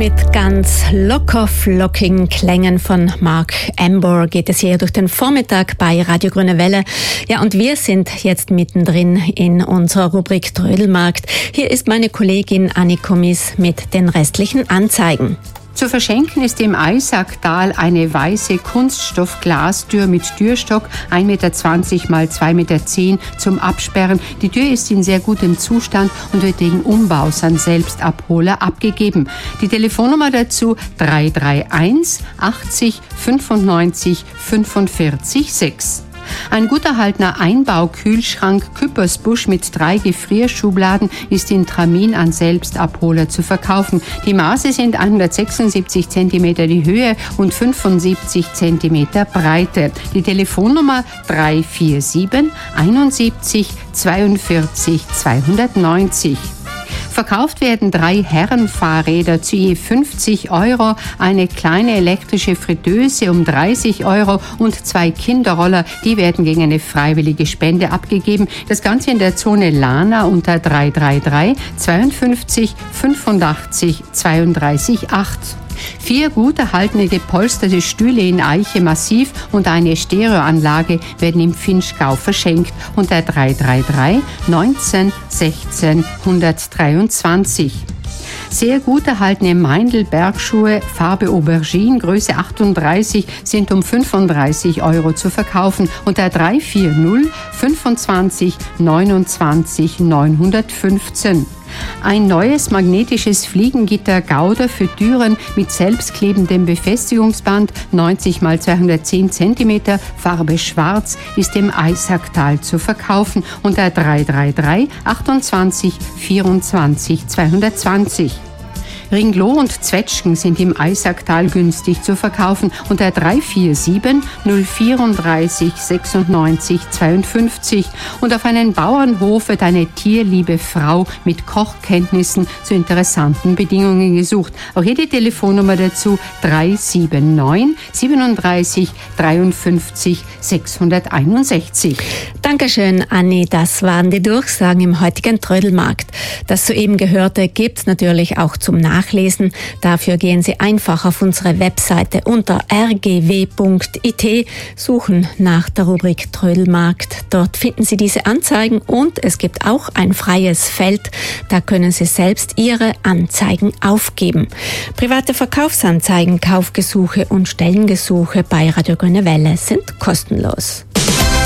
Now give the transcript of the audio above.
Mit ganz locker flockigen Klängen von Mark Amber geht es hier durch den Vormittag bei Radio Grüne Welle. Ja, und wir sind jetzt mittendrin in unserer Rubrik Trödelmarkt. Hier ist meine Kollegin Anni Komis mit den restlichen Anzeigen. Zu verschenken ist im Eisacktal eine weiße Kunststoffglastür mit Türstock, 1,20 Meter mal 2,10 Meter zum Absperren. Die Tür ist in sehr gutem Zustand und wird wegen Umbaus an Selbstabholer abgegeben. Die Telefonnummer dazu 331 80 95 45 6. Ein gut erhaltener Einbaukühlschrank Küppersbusch mit 3 Gefrierschubladen ist in Tramin an Selbstabholer zu verkaufen. Die Maße sind 176 cm die Höhe und 75 cm Breite. Die Telefonnummer 347 71 42 290. Verkauft werden 3 Herrenfahrräder zu je 50 €, eine kleine elektrische Fritteuse um 30 € und 2 Kinderroller, die werden gegen eine freiwillige Spende abgegeben. Das Ganze in der Zone Lana unter 333 52 85 32 8. 4 gut erhaltene gepolsterte Stühle in Eiche Massiv und eine Stereoanlage werden im Vinschgau verschenkt unter 333 19 16 123. Sehr gut erhaltene Meindl-Bergschuhe, Farbe Aubergine, Größe 38, sind um 35 € zu verkaufen unter 340 25 29 915. Ein neues magnetisches Fliegengitter Gauder für Türen mit selbstklebendem Befestigungsband, 90 x 210 cm, Farbe Schwarz, ist im Eisacktal zu verkaufen unter 333 28 24 220. Ringloh und Zwetschgen sind im Eisacktal günstig zu verkaufen unter 347 034 96 52. Und auf einen Bauernhof wird eine tierliebe Frau mit Kochkenntnissen zu interessanten Bedingungen gesucht. Auch hier die Telefonnummer dazu 379 37 53 661. Dankeschön, Anni. Das waren die Durchsagen im heutigen Trödelmarkt. Das soeben Gehörte gibt's natürlich auch zum Nachlesen. Dafür gehen Sie einfach auf unsere Webseite unter rgw.it, suchen nach der Rubrik Trödelmarkt. Dort finden Sie diese Anzeigen und es gibt auch ein freies Feld. Da können Sie selbst Ihre Anzeigen aufgeben. Private Verkaufsanzeigen, Kaufgesuche und Stellengesuche bei Radio Grüne Welle sind kostenlos.